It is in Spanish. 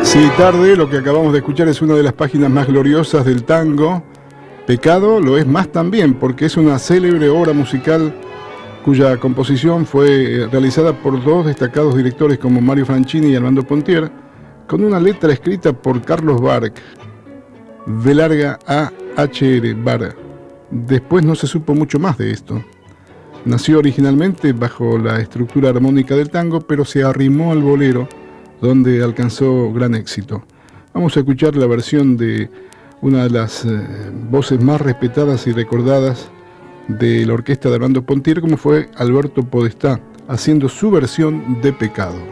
Sí, tarde, lo que acabamos de escuchar es una de las páginas más gloriosas del tango. Pecado lo es más también, porque es una célebre obra musical cuya composición fue realizada por dos destacados directores como Mario Franchini y Armando Pontier, con una letra escrita por Carlos Barc, V larga A H R, Bar. Después no se supo mucho más de esto. Nació originalmente bajo la estructura armónica del tango, pero se arrimó al bolero, donde alcanzó gran éxito. Vamos a escuchar la versión de una de las voces más respetadas y recordadas de la orquesta de Armando Pontier, como fue Alberto Podestá, haciendo su versión de Pecado.